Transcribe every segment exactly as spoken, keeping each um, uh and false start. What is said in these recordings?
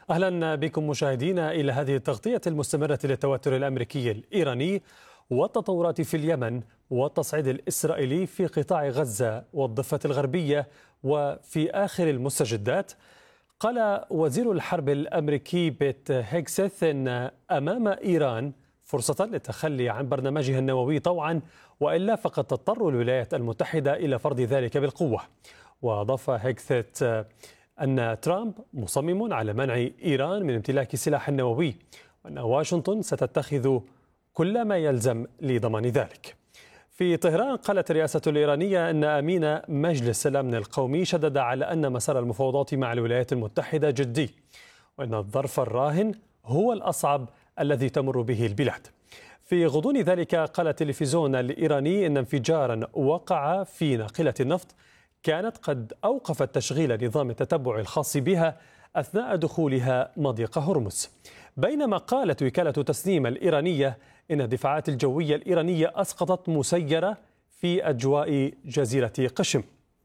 أهلا بكم مشاهدينا إلى هذه التغطية المستمرة للتوتر الأمريكي الإيراني والتطورات في اليمن والتصعيد الإسرائيلي في قطاع غزة والضفة الغربية وفي آخر المستجدات. قال وزير الحرب الأمريكي بيت هيكسث أن أمام إيران فرصة للتخلي عن برنامجها النووي طوعا، وإلا فقد تضطر الولايات المتحدة إلى فرض ذلك بالقوة. وأضاف هيكسث أن ترامب مصمم على منع إيران من امتلاك السلاح النووي، وأن واشنطن ستتخذ كل ما يلزم لضمان ذلك. في طهران قالت الرئاسة الإيرانية أن أمين مجلس الأمن القومي شدد على أن مسار المفاوضات مع الولايات المتحدة جدي، وأن الظرف الراهن هو الأصعب الذي تمر به البلاد. في غضون ذلك قال التلفزيون الإيراني أن انفجارا وقع في ناقلة النفط كانت قد أوقفت تشغيل نظام التتبع الخاص بها أثناء دخولها مضيق هرمز. بينما قالت وكالة تسنيم الإيرانية إن الدفاعات الجوية الإيرانية أسقطت مسيرة في أجواء جزيرة قشم.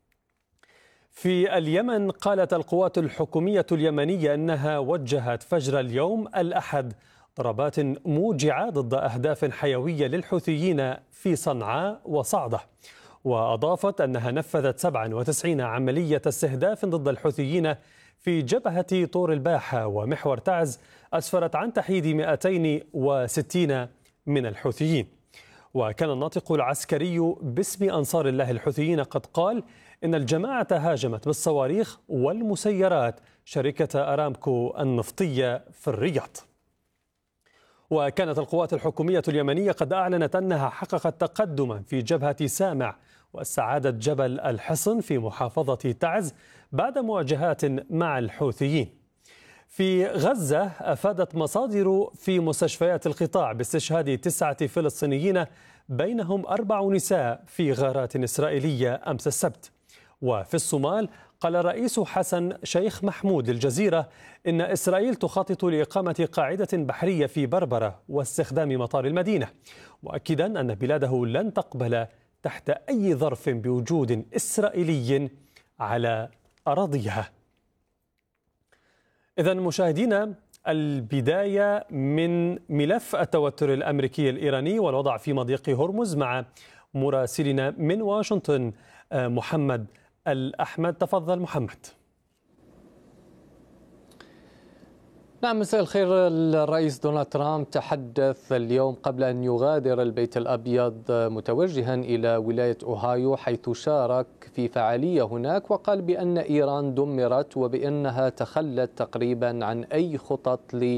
في اليمن قالت القوات الحكومية اليمنية أنها وجهت فجر اليوم الأحد ضربات موجعة ضد أهداف حيوية للحوثيين في صنعاء وصعدة، وأضافت أنها نفذت سبعة وتسعين عملية استهداف ضد الحوثيين في جبهة طور الباحة ومحور تعز أسفرت عن تحييد مئتين وستين من الحوثيين. وكان الناطق العسكري باسم أنصار الله الحوثيين قد قال إن الجماعة هاجمت بالصواريخ والمسيرات شركة أرامكو النفطية في الرياض. وكانت القوات الحكومية اليمنية قد أعلنت أنها حققت تقدما في جبهة سامع واستعادة جبل الحصن في محافظة تعز بعد مواجهات مع الحوثيين. في غزة أفادت مصادر في مستشفيات القطاع باستشهاد تسعة فلسطينيين بينهم أربع نساء في غارات إسرائيلية أمس السبت. وفي الصومال قال الرئيس حسن شيخ محمود للجزيرة إن إسرائيل تخطط لإقامة قاعدة بحرية في بربرة واستخدام مطار المدينة، مؤكدا أن بلاده لن تقبل تحت أي ظرف بوجود إسرائيلي على أراضيها. إذن مشاهدينا، البداية من ملف التوتر الأمريكي الإيراني والوضع في مضيق هرمز مع مراسلنا من واشنطن محمد الأحمد. تفضل محمد. نعم، مساء الخير. الرئيس دونالد ترامب تحدث اليوم قبل أن يغادر البيت الأبيض متوجها إلى ولاية أوهايو، حيث شارك في فعالية هناك، وقال بأن إيران دمرت وبأنها تخلت تقريبا عن أي خطط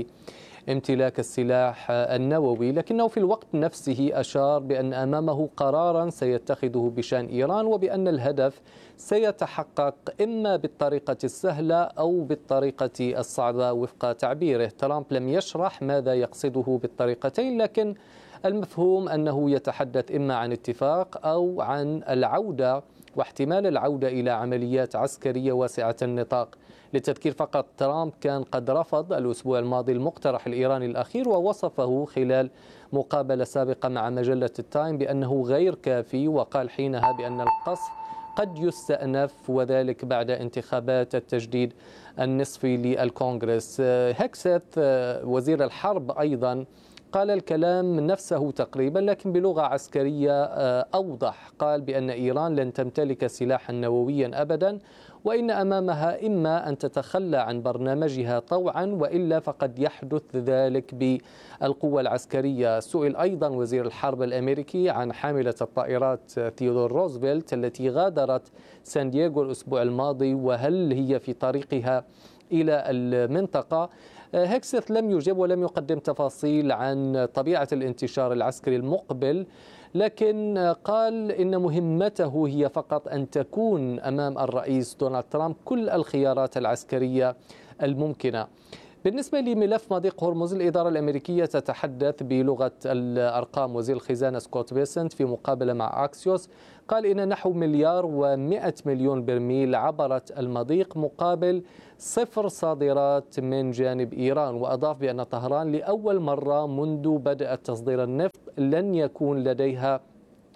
لامتلاك السلاح النووي، لكنه في الوقت نفسه أشار بأن أمامه قرارا سيتخذه بشأن إيران، وبأن الهدف سيتحقق إما بالطريقة السهلة أو بالطريقة الصعبة وفق تعبيره. ترامب لم يشرح ماذا يقصده بالطريقتين، لكن المفهوم أنه يتحدث إما عن اتفاق أو عن العودة واحتمال العودة إلى عمليات عسكرية واسعة النطاق. للتذكير فقط، ترامب كان قد رفض الأسبوع الماضي المقترح الإيراني الأخير، ووصفه خلال مقابلة سابقة مع مجلة التايم بأنه غير كافي، وقال حينها بأن القصف قد يستأنف، وذلك بعد انتخابات التجديد النصفي للكونغرس. هيكسث وزير الحرب أيضا قال الكلام نفسه تقريبا، لكن بلغة عسكرية أوضح. قال بأن إيران لن تمتلك سلاحا نوويا أبدا، وإن أمامها إما أن تتخلى عن برنامجها طوعا، وإلا فقد يحدث ذلك بالقوة العسكرية. سئل أيضا وزير الحرب الأمريكي عن حاملة الطائرات ثيودور روزفلت التي غادرت سان دييغو الأسبوع الماضي، وهل هي في طريقها إلى المنطقة. هيكسث لم يجب ولم يقدم تفاصيل عن طبيعة الانتشار العسكري المقبل، لكن قال إن مهمته هي فقط أن تكون أمام الرئيس دونالد ترامب كل الخيارات العسكرية الممكنة. بالنسبة لملف مضيق هرمز، الإدارة الأمريكية تتحدث بلغة الأرقام. وزير الخزانة سكوت بيسنت في مقابلة مع أكسيوس قال إن نحو مليار ومئة مليون برميل عبرت المضيق مقابل صفر صادرات من جانب إيران، وأضاف بأن طهران لأول مرة منذ بدء تصدير النفط لن يكون لديها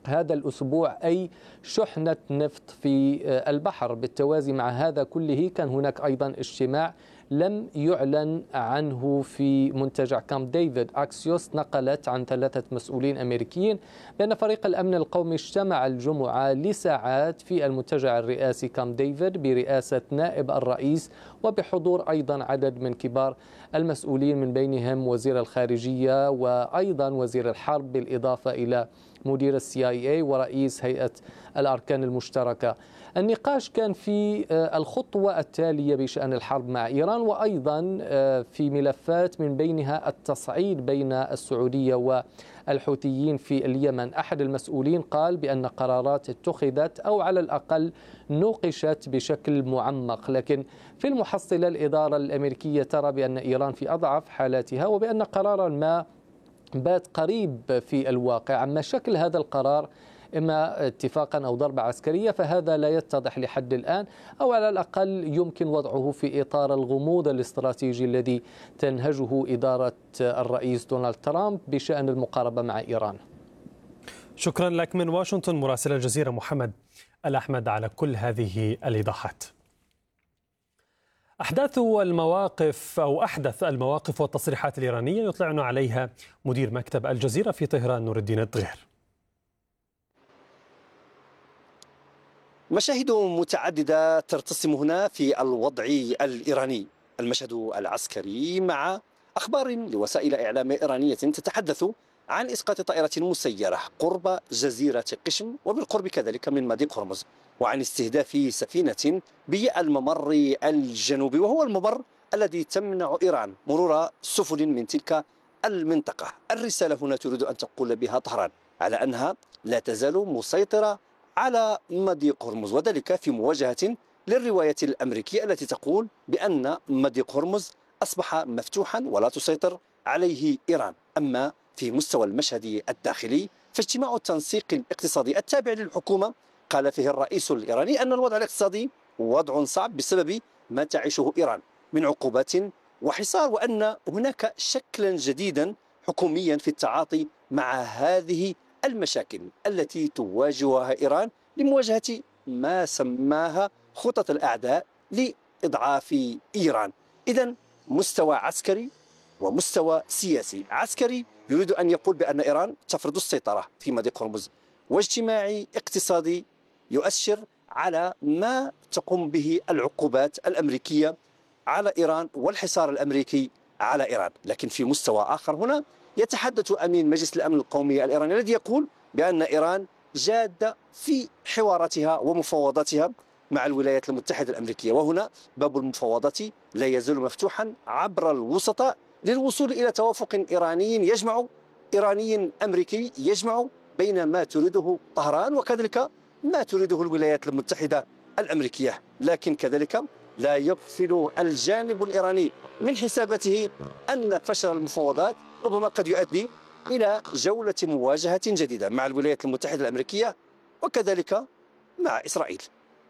هذا الأسبوع أي شحنة نفط في البحر. بالتوازي مع هذا كله كان هناك أيضا اجتماع لم يعلن عنه في منتجع كامب ديفيد. أكسيوس نقلت عن ثلاثة مسؤولين أمريكيين بأن فريق الأمن القومي اجتمع الجمعة لساعات في المنتجع الرئاسي كامب ديفيد برئاسة نائب الرئيس وبحضور أيضا عدد من كبار المسؤولين من بينهم وزير الخارجية وأيضا وزير الحرب بالإضافة إلى مدير السي آي إيه ورئيس هيئة الأركان المشتركة. النقاش كان في الخطوة التالية بشأن الحرب مع إيران وأيضا في ملفات من بينها التصعيد بين السعودية والحوثيين في اليمن. أحد المسؤولين قال بأن قرارات اتخذت أو على الأقل نوقشت بشكل معمق، لكن في المحصلة الإدارة الأمريكية ترى بأن إيران في أضعف حالاتها وبأن قرارا ما بات قريب في الواقع. أما شكل هذا القرار إما اتفاقا أو ضربة عسكرية فهذا لا يتضح لحد الآن، أو على الأقل يمكن وضعه في إطار الغموض الاستراتيجي الذي تنهجه إدارة الرئيس دونالد ترامب بشأن المقاربة مع إيران. شكرا لك من واشنطن مراسل الجزيرة محمد الأحمد على كل هذه الإيضاحات. أحداث المواقف أو أحدث المواقف والتصريحات الإيرانية يطلعنا عليها مدير مكتب الجزيرة في طهران نور الدين الطغير. مشاهد متعددة ترتسم هنا في الوضع الإيراني، المشهد العسكري مع أخبار لوسائل إعلام إيرانية تتحدث عن إسقاط طائرة مسيرة قرب جزيرة قشم وبالقرب كذلك من مضيق هرمز، وعن استهداف سفينة بالممر الجنوبي وهو الممر الذي تمنع إيران مرور سفن من تلك المنطقة. الرسالة هنا تريد أن تقول بها طهران على أنها لا تزال مسيطرة على مضيق هرمز، وذلك في مواجهة للرواية الأمريكية التي تقول بأن مضيق هرمز أصبح مفتوحا ولا تسيطر عليه إيران. أما في مستوى المشهد الداخلي فاجتماع التنسيق الاقتصادي التابع للحكومة قال فيه الرئيس الإيراني أن الوضع الاقتصادي وضع صعب بسبب ما تعيشه إيران من عقوبات وحصار، وأن هناك شكلا جديدا حكوميا في التعاطي مع هذه المشاكل التي تواجهها إيران لمواجهة ما سماها خطط الأعداء لإضعاف إيران. إذن مستوى عسكري ومستوى سياسي. عسكري يريد أن يقول بأن إيران تفرض السيطرة في مضيق هرمز، واجتماعي اقتصادي يؤشر على ما تقوم به العقوبات الأمريكية على إيران والحصار الأمريكي على إيران. لكن في مستوى آخر هنا يتحدث أمين مجلس الأمن القومي الإيراني الذي يقول بأن إيران جادة في حواراتها ومفاوضاتها مع الولايات المتحدة الأمريكية، وهنا باب المفاوضات لا يزال مفتوحا عبر الوسطاء للوصول إلى توافق إيراني يجمع إيراني أمريكي يجمع بين ما تريده طهران وكذلك ما تريده الولايات المتحدة الأمريكية. لكن كذلك لا يغفل الجانب الإيراني من حساباته أن فشل المفاوضات ربما قد يؤدي إلى جولة مواجهة جديدة مع الولايات المتحدة الأمريكية وكذلك مع إسرائيل.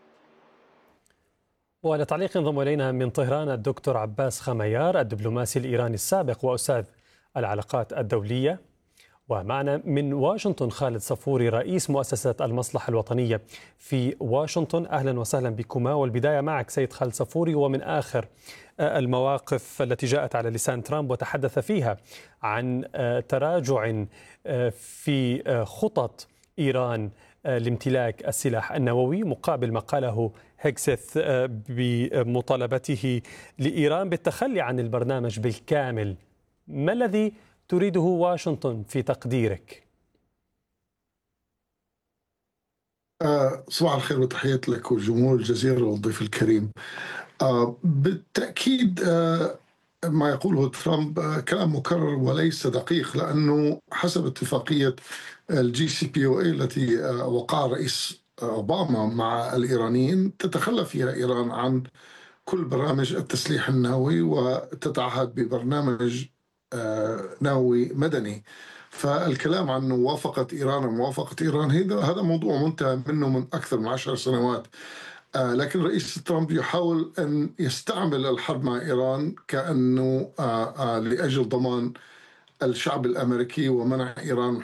ولتعليق ينضم إلينا من طهران الدكتور عباس خميار الدبلوماسي الإيراني السابق وأستاذ العلاقات الدولية، ومعنا من واشنطن خالد صفوري رئيس مؤسسة المصلحة الوطنية في واشنطن. أهلا وسهلا بكما، والبداية معك سيد خالد صفوري. ومن آخر المواقف التي جاءت على لسان ترامب وتحدث فيها عن تراجع في خطط إيران لامتلاك السلاح النووي مقابل ما قاله هيكسث بمطالبته لإيران بالتخلي عن البرنامج بالكامل. ما الذي تريده واشنطن في تقديرك؟ آه صباح الخير وتحياتي لك وجمهور الجزيرة والضيف الكريم. آه بالتأكيد آه ما يقوله ترامب آه كلام مكرر وليس دقيق، لأنه حسب اتفاقية الجي سي بي او اي التي آه وقع رئيس أوباما مع الإيرانيين تتخلى فيها إيران عن كل برامج التسليح النووي وتتعهد ببرنامج آه نووي مدني. فالكلام عن موافقة إيران وموافقة إيران هذا موضوع منتهى منه من أكثر من عشر سنوات. آه لكن رئيس ترامب يحاول أن يستعمل الحرب مع إيران كأنه آه آه لأجل ضمان الشعب الأمريكي ومنع إيران